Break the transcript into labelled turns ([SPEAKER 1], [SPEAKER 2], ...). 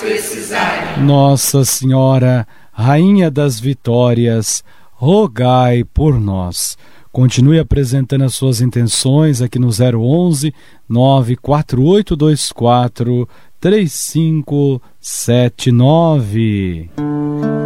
[SPEAKER 1] precisarem.
[SPEAKER 2] Nossa Senhora, Rainha das Vitórias, rogai por nós. Continue apresentando as suas intenções aqui no 011 94824 3579.